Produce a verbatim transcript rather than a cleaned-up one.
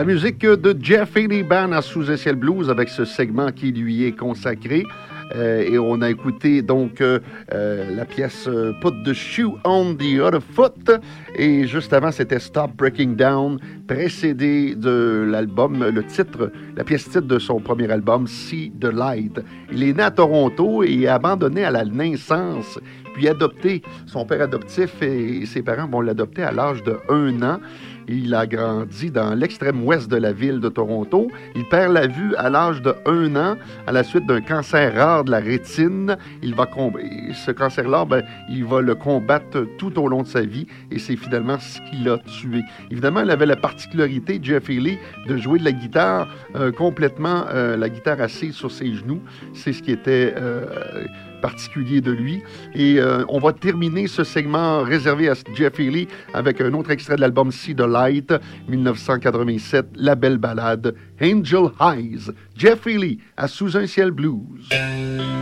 La musique de Jeff Haley Band à Sous un ciel blues avec ce segment qui lui est consacré. Euh, et on a écouté donc euh, euh, la pièce euh, Put the Shoe on the Other Foot. Et juste avant, c'était Stop Breaking Down, précédé de l'album, le titre, la pièce titre de son premier album, See the Light. Il est né à Toronto et abandonné à la naissance, puis adopté. Son père adoptif et ses parents vont l'adopter à l'âge de un an. Il a grandi dans l'extrême ouest de la ville de Toronto. Il perd la vue à l'âge de un an à la suite d'un cancer rare de la rétine. Il va comb... Ce cancer-là, ben, il va le combattre tout au long de sa vie et c'est finalement ce qui l'a tué. Évidemment, il avait la particularité, Jeff Haley, de jouer de la guitare euh, complètement, euh, la guitare assise sur ses genoux. C'est ce qui était euh, particulier de lui. Et euh, on va terminer ce segment réservé à Jeff Haley avec un autre extrait de l'album See the Light, dix-neuf cent quatre-vingt-sept, la belle ballade Angel Eyes. Jeff Haley à Sous un ciel blues.